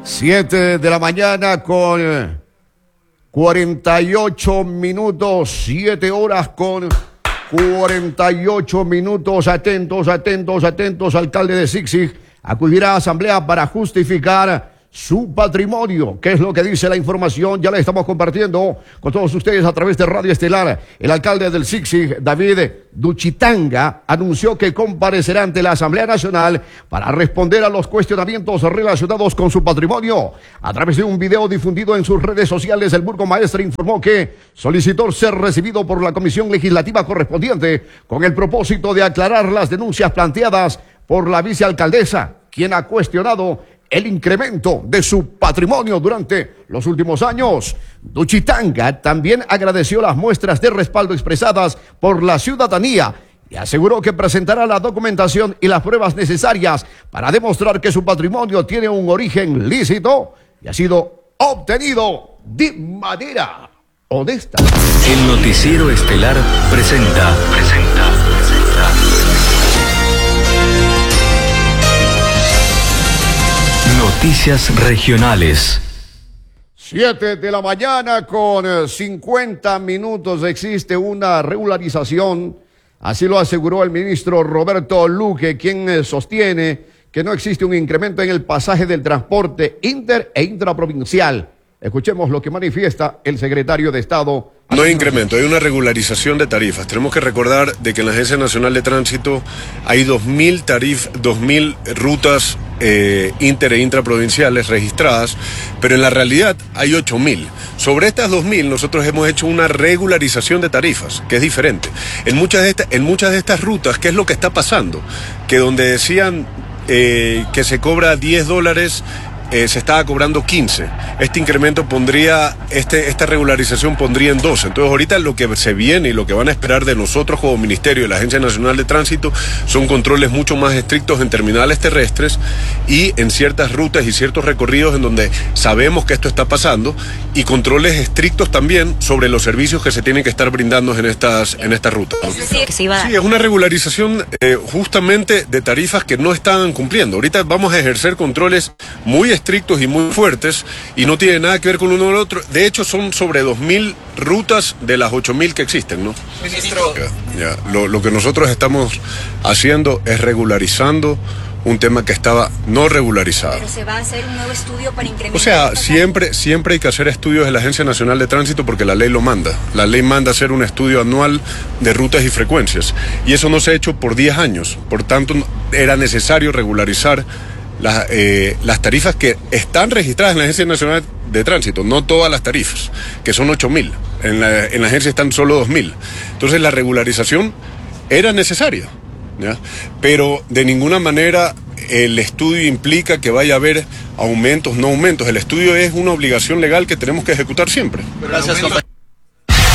7 de la mañana con 48 minutos, 7 horas con 48 minutos. Atentos, atentos, atentos. Alcalde de Siksik acudirá a asamblea para justificar su patrimonio. ¿Qué es lo que dice la información? Ya la estamos compartiendo con todos ustedes a través de Radio Estelar. El alcalde del Siksik, David Duchitanga, anunció que comparecerá ante la Asamblea Nacional para responder a los cuestionamientos relacionados con su patrimonio. A través de un video difundido en sus redes sociales, el burgomaestre informó que solicitó ser recibido por la comisión legislativa correspondiente con el propósito de aclarar las denuncias planteadas por la vicealcaldesa, quien ha cuestionado el incremento de su patrimonio durante los últimos años. Duchitanga también agradeció las muestras de respaldo expresadas por la ciudadanía y aseguró que presentará la documentación y las pruebas necesarias para demostrar que su patrimonio tiene un origen lícito y ha sido obtenido de manera honesta. El Noticiero Estelar presenta. Noticias regionales. 7 de la mañana con 50 minutos. Existe una regularización, así lo aseguró el ministro Roberto Luque, quien sostiene que no existe un incremento en el pasaje del transporte inter e intraprovincial. Escuchemos lo que manifiesta el secretario de Estado. No hay incremento, hay una regularización de tarifas. Tenemos que recordar de que en la Agencia Nacional de Tránsito hay 2.000 rutas inter e intraprovinciales registradas, pero en la realidad hay 8.000. Sobre estas 2.000 nosotros hemos hecho una regularización de tarifas, que es diferente. En muchas de estas rutas, ¿qué es lo que está pasando? Que donde decían que se cobra $10, se estaba cobrando 15. Este incremento pondría, esta regularización pondría en 12. Entonces ahorita lo que se viene y lo que van a esperar de nosotros como Ministerio y la Agencia Nacional de Tránsito son controles mucho más estrictos en terminales terrestres y en ciertas rutas y ciertos recorridos en donde sabemos que esto está pasando, y controles estrictos también sobre los servicios que se tienen que estar brindando en estas rutas, ¿no? Sí, es una regularización justamente de tarifas que no están cumpliendo. Ahorita vamos a ejercer controles muy estrictos y muy fuertes y no tiene nada que ver con uno o el otro. De hecho, son sobre 2.000 rutas de las 8.000 que existen, ¿no? Ministro. Lo que nosotros estamos haciendo es regularizando un tema que estaba no regularizado. Pero se va a hacer un nuevo estudio para incrementar. O sea, siempre hay que hacer estudios en la Agencia Nacional de Tránsito porque la ley lo manda. La ley manda hacer un estudio anual de rutas y frecuencias. Y eso no se ha hecho por 10 años. Por tanto, era necesario regularizar las tarifas que están registradas en la Agencia Nacional de Tránsito, no todas las tarifas, que son 8.000. En la agencia están solo 2.000. Entonces la regularización era necesaria, ¿ya? Pero de ninguna manera el estudio implica que vaya a haber aumentos, no aumentos. El estudio es una obligación legal que tenemos que ejecutar siempre. Gracias, compañero.